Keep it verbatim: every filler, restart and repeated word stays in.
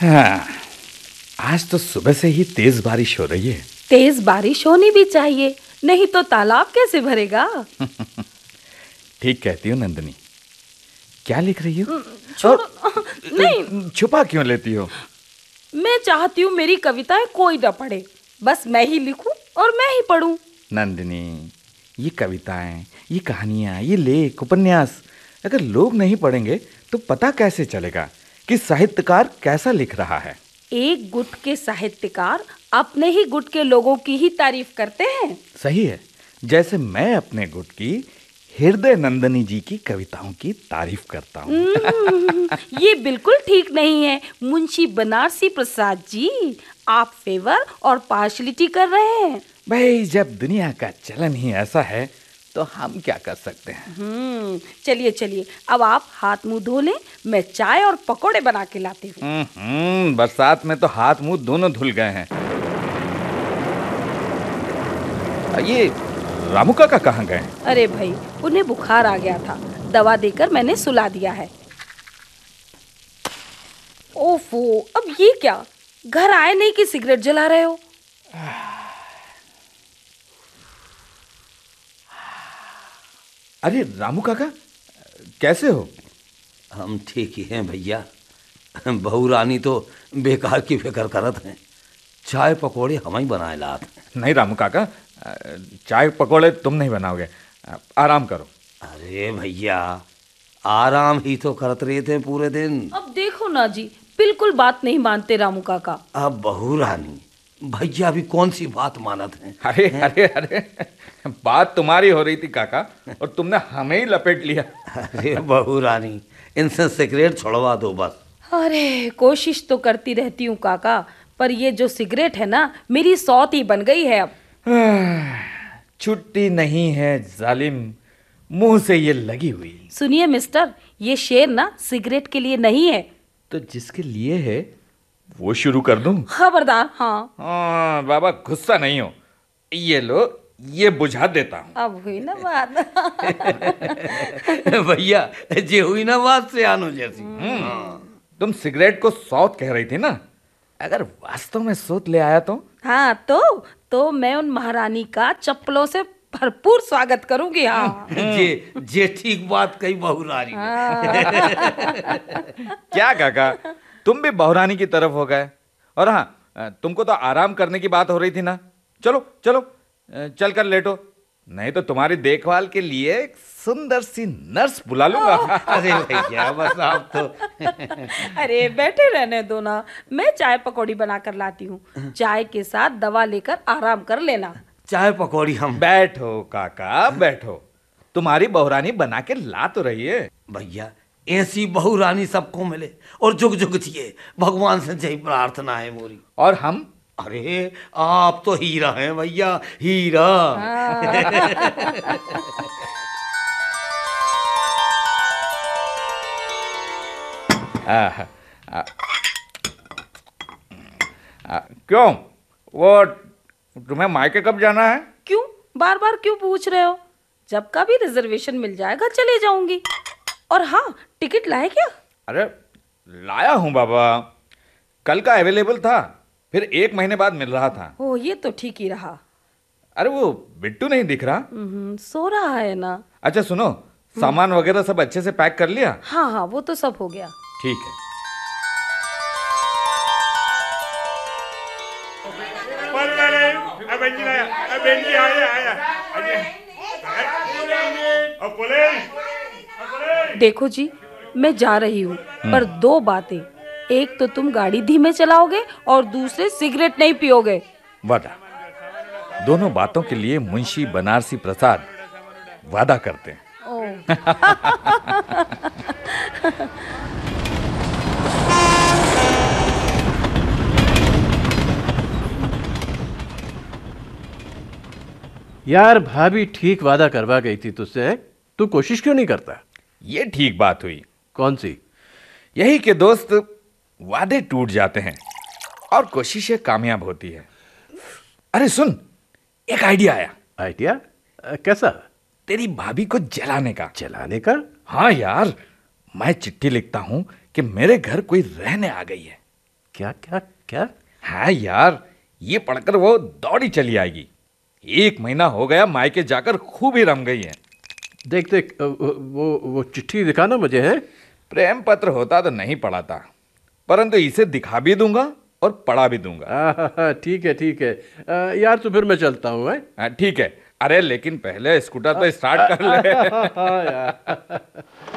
हाँ, आज तो सुबह से ही तेज बारिश हो रही है। तेज बारिश होनी भी चाहिए, नहीं तो तालाब कैसे भरेगा। ठीक कहती हो नंदिनी। क्या लिख रही हो? छोड़ो। नहीं, छुपा क्यों लेती हो? मैं चाहती हूँ मेरी कविताएं कोई न पढ़े, बस मैं ही लिखूं और मैं ही पढ़ूं। नंदिनी, ये कविताएं, ये कहानियां, ये लेख, उपन्यास अगर लोग नहीं पढ़ेंगे तो पता कैसे चलेगा कि साहित्यकार कैसा लिख रहा है। एक गुट के साहित्यकार अपने ही गुट के लोगों की ही तारीफ करते हैं। सही है, जैसे मैं अपने गुट की हृदय नंदिनी जी की कविताओं की तारीफ करता हूँ। ये बिल्कुल ठीक नहीं है मुंशी बनारसी प्रसाद जी, आप फेवर और पार्शलिटी कर रहे हैं। भाई, जब दुनिया का चलन ही ऐसा है तो हम क्या कर सकते हैं। हम्म चलिए चलिए, अब आप हाथ मुंह धो लें, मैं चाय और पकोड़े बना के लाती हूँ। हम्म बरसात में तो हाथ मुंह दोनों धुल गए हैं। ये रामू काका कहाँ गए? अरे भाई, उन्हें बुखार आ गया था, दवा देकर मैंने सुला दिया है। ओफो, अब ये क्या, घर आए नहीं कि सिगरेट जला रहे हो? अरे रामू काका, कैसे हो? हम ठीक ही हैं भैया। बहू रानी तो बेकार की फिक्र करत हैं। चाय पकौड़े हम ही बनाए लात। नहीं रामू काका, चाय पकौड़े तुम नहीं बनाओगे, आराम करो। अरे भैया, आराम ही तो करत रहे थे पूरे दिन। अब देखो ना जी, बिल्कुल बात नहीं मानते रामू काका। अब बहू रानी, भैया भी कौन सी बात मानत हैं? अरे अरे अरे, बात तुम्हारी हो रही थी काका और तुमने हमें ही लपेट लिया। अरे बहू रानी, इनसे सिगरेट छुड़वा दो बस। अरे कोशिश तो करती रहती हूँ काका, पर ये जो सिगरेट है ना, मेरी सौत ही बन गई है अब। छुट्टी नहीं है जालिम, मुंह से ये लगी हुई। सुनिए मिस्टर, ये शेर ना सिगरेट के लिए नहीं है। तो जिसके लिए है वो शुरू कर दूं? खबरदार। हाँ हाँ बाबा, गुस्सा नहीं हो, ये लो, ये बुझा देता हूँ। अब हुई ना बात। भैया, जे हुई ना बात से आनो जैसी। तुम सिगरेट को सौत कह रही थी ना, अगर वास्तव में सौत ले आया तो? हाँ तो तो मैं उन महारानी का चप्पलों से भरपूर स्वागत करूंगी। हाँ जे जे ठीक बात कही बहू रानी। क्या काका, तुम भी बहुरानी की तरफ हो गए? और हाँ, तुमको तो आराम करने की बात हो रही थी ना। चलो चलो, चल कर लेटो, नहीं तो तुम्हारी देखभाल के लिए एक सुंदर सी नर्स बुला लूंगा। अरे भैया, बस आप तो। अरे बैठे रहने दो ना, मैं चाय पकौड़ी बना कर लाती हूँ, चाय के साथ दवा लेकर आराम कर लेना। चाय पकौड़ी हम। बैठो काका बैठो, तुम्हारी बहुरानी बना के ला तो रही है। भैया, ऐसी बहू रानी सबको मिले और जुग जुग जिए, भगवान से यही प्रार्थना है मोरी। और हम? अरे आप तो हीरा हैं भैया, हीरा। आ, आ, आ, क्यों, वो तुम्हें मायके कब जाना है? क्यों बार बार क्यों पूछ रहे हो? जब का भी रिजर्वेशन मिल जाएगा चले जाऊंगी। और हाँ, टिकट लाए क्या? अरे लाया हूँ बाबा, कल का अवेलेबल था, फिर एक महीने बाद मिल रहा था। ओ, ये तो ठीक ही रहा। अरे वो बिट्टू नहीं दिख रहा? सो रहा है ना। अच्छा सुनो, सामान वगैरह सब अच्छे से पैक कर लिया? हाँ हाँ, वो तो सब हो गया। ठीक है। देखो जी, मैं जा रही हूँ, पर दो बातें, एक तो तुम गाड़ी धीमे चलाओगे और दूसरे सिगरेट नहीं पियोगे। वादा। दोनों बातों के लिए मुंशी बनारसी प्रसाद वादा करते हैं। यार, भाभी ठीक वादा करवा गई थी तुझसे, तू कोशिश क्यों नहीं करता? ये ठीक बात हुई। कौन सी? यही कि दोस्त, वादे टूट जाते हैं और कोशिशें कामयाब होती है। अरे सुन, एक आइडिया आया। आइडिया? कैसा? तेरी भाभी को जलाने का। जलाने का? हाँ यार, मैं चिट्ठी लिखता हूं कि मेरे घर कोई रहने आ गई है, क्या क्या क्या? हाँ यार, ये पढ़कर वो दौड़ी चली आएगी। एक महीना हो गया मायके जाकर खूब ही रम गई है। देख देख अ, वो वो चिट्ठी दिखाना मुझे है। प्रेम पत्र होता तो नहीं पढ़ाता, परंतु इसे दिखा भी दूंगा और पढ़ा भी दूंगा। आहा, ठीक है ठीक है। अ, यार तो फिर मैं चलता हूँ। है हाँ, ठीक है। अरे लेकिन पहले स्कूटर तो स्टार्ट कर ले। हाँ यार।